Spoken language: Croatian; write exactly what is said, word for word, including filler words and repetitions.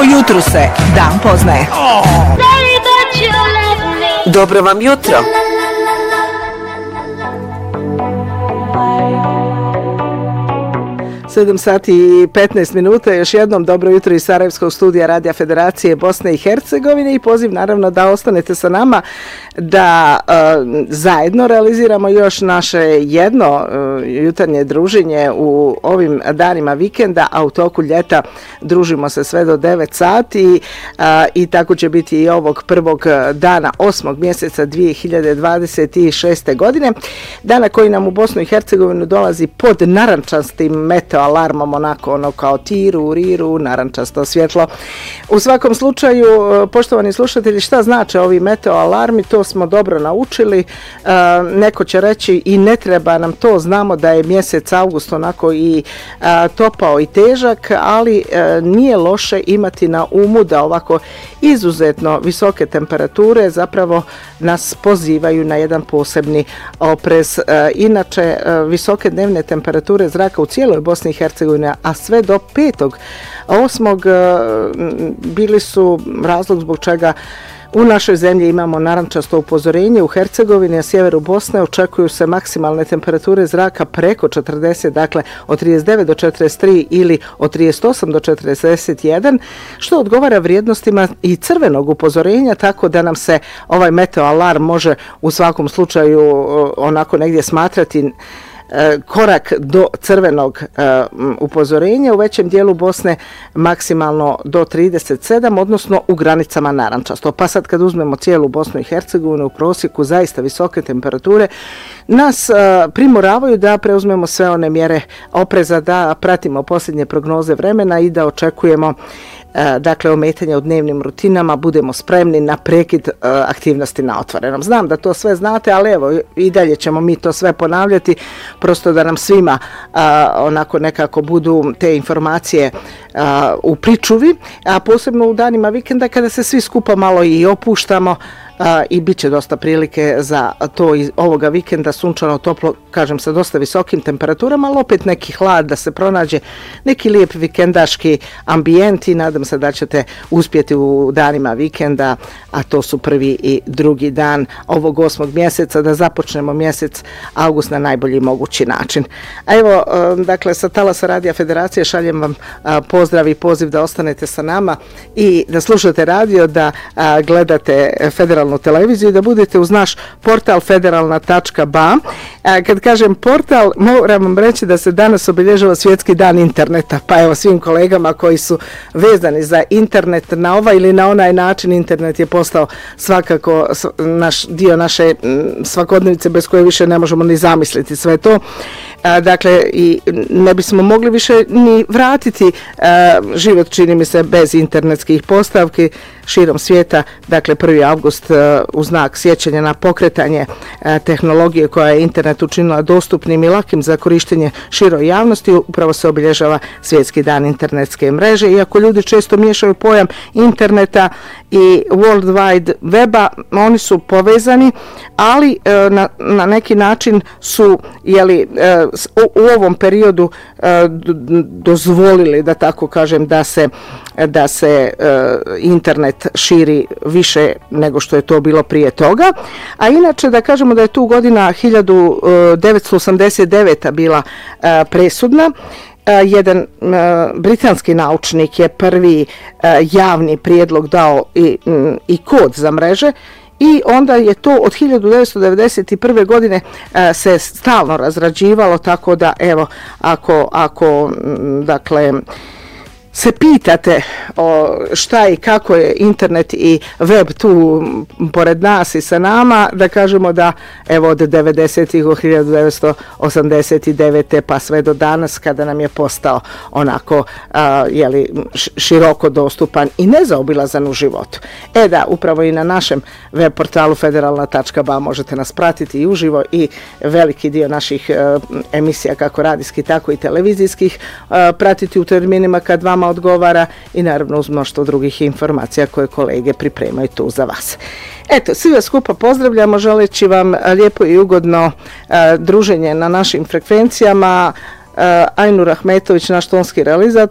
jutru se dan poznaje. Dobro vam jutro. sedam sati i petnaest minuta, još jednom dobro jutro iz Sarajevskog studija Radija Federacije Bosne i Hercegovine i poziv naravno da ostanete sa nama da uh, zajedno realiziramo još naše jedno uh, jutarnje druženje u ovim danima vikenda, a u toku ljeta družimo se sve do devet sati uh, i tako će biti i ovog prvog dana osmog mjeseca dvije hiljade dvadeset šeste. godine, dana koji nam u Bosnu i Hercegovinu dolazi pod narančastim meteo alarmom, onako ono kao tiru, riru, narančasto svjetlo. U svakom slučaju, poštovani slušatelji, šta znače ovi meteo alarmi, to smo dobro naučili. E, neko će reći i ne treba nam to, znamo da je mjesec avgust onako i a, topao i težak, ali a, nije loše imati na umu da ovako izuzetno visoke temperature zapravo nas pozivaju na jedan posebni oprez. E, inače, a, visoke dnevne temperature zraka u cijeloj Bosni i Hercegovini, a sve do petog osmog bili su razlog zbog čega u našoj zemlji imamo narančasto upozorenje. U Hercegovini, a sjeveru Bosne očekuju se maksimalne temperature zraka preko četrdeset, dakle od trideset devet do četrdeset tri ili od trideset osam do četrdeset jedan, što odgovara vrijednostima i crvenog upozorenja, tako da nam se ovaj meteo alarm može u svakom slučaju onako negdje smatrati korak do crvenog uh, upozorenja, u većem dijelu Bosne maksimalno do trideset sedam, odnosno u granicama narančasto. Pa sad kad uzmemo cijelu Bosnu i Hercegovinu, u prosjeku zaista visoke temperature nas uh, primoravaju da preuzmemo sve one mjere opreza, da pratimo posljednje prognoze vremena i da očekujemo dakle ometanje u dnevnim rutinama, budemo spremni na prekid uh, aktivnosti na otvorenom. Znam da to sve znate, ali evo i dalje ćemo mi to sve ponavljati, prosto da nam svima uh, onako nekako budu te informacije uh, u pričuvi, a posebno u danima vikenda kada se svi skupa malo i opuštamo. Uh, i bit će dosta prilike za to iz ovoga vikenda, sunčano, toplo, kažem sa dosta visokim temperaturama, ali opet neki hlad da se pronađe, neki lijep vikendaški ambijent i nadam se da ćete uspjeti u danima vikenda, a to su prvi i drugi dan ovog osmog mjeseca, da započnemo mjesec avgust na najbolji mogući način. A evo, uh, dakle, sa talasa Radija Federacije šaljem vam uh, pozdrav i poziv da ostanete sa nama i da slušate radio, da uh, gledate federalnu televiziju, da budete uz naš portal federalna tačka ba. Kad kažem portal, moram vam reći da se danas obilježava svjetski dan interneta, pa evo svim kolegama koji su vezani za internet na ovaj ili na onaj način, internet je postao svakako naš dio naše svakodnevice bez koje više ne možemo ni zamisliti sve to. Dakle, i ne bismo mogli više ni vratiti život, čini mi se, bez internetskih postavki širom svijeta. Dakle, prvi avgust u znak sjećanja na pokretanje tehnologije koja je internet učinila dostupnim i lakim za korištenje široj javnosti, upravo se obilježava svjetski dan internetske mreže. Iako ljudi često miješaju pojam interneta i World Wide Weba, oni su povezani, ali na, na neki način su jeli, u, u ovom periodu dozvolili, da tako kažem, da se, da se internet širi više nego što je to bilo prije toga. A inače da kažemo da je tu godina hiljadu devetsto osamdeset deveta bila presudna. Jedan uh, britanski naučnik je prvi uh, javni prijedlog dao i, um, i kod za mreže i onda je to od hiljadu devetsto devedeset prve. godine uh, se stalno razrađivalo, tako da evo ako, ako um, dakle se pitate o šta i kako je internet i web tu pored nas i sa nama, da kažemo da evo od devedesetih od hiljadu devetsto osamdeset devete pa sve do danas kada nam je postao onako a, jeli, široko dostupan i nezaobilazan u životu. E da, upravo i na našem web portalu federalna tačka ba možete nas pratiti i uživo i veliki dio naših a, emisija kako radijskih tako i televizijskih a, pratiti u terminima kad vama odgovara i naravno uz mnoštvo drugih informacija koje kolege pripremaju tu za vas. Eto, svi vas skupa pozdravljamo, želeći vam lijepo i ugodno uh, druženje na našim frekvencijama. Uh, Ajnur Ahmetović, naš tonski realizator,